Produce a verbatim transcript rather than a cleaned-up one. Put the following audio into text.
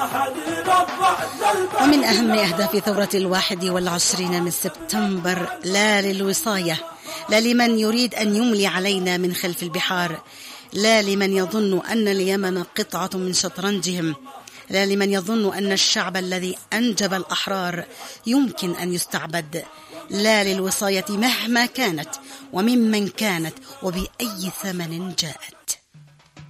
ومن أهم أهداف ثورة الواحد والعشرين من سبتمبر: لا للوصاية، لا لمن يريد أن يملي علينا من خلف البحار، لا لمن يظن أن اليمن قطعة من شطرنجهم، لا لمن يظن أن الشعب الذي أنجب الأحرار يمكن أن يستعبد، لا للوصاية مهما كانت وممن كانت وبأي ثمن جاءت.